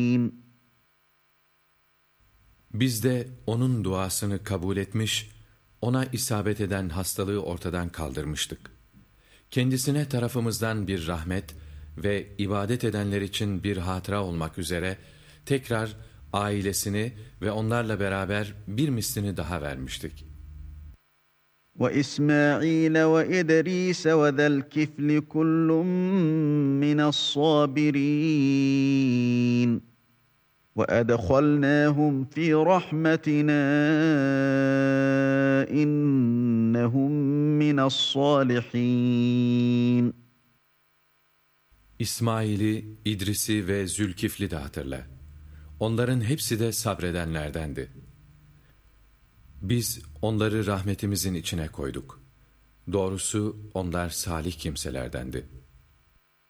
Biz de onun duasını kabul etmiş, ona isabet eden hastalığı ortadan kaldırmıştık. Kendisine tarafımızdan bir rahmet ve ibadet edenler için bir hatıra olmak üzere tekrar ailesini ve onlarla beraber bir mislini daha vermiştik. وَإِسْمَاعِيلَ وَإِدْرِيسَ وَذَا الْكِفْلِ كُلٌّ مِّنَ الصَّابِرِينَ وَأَدْخَلْنَاهُمْ فِي رَحْمَتِنَا إِنَّهُمْ مِنَ الصَّالِحِينَ. İsmail'i, İdris'i ve Zülkifl'i de hatırla. Onların hepsi de sabredenlerdendi. Biz onları rahmetimizin içine koyduk. Doğrusu onlar salih kimselerdendi.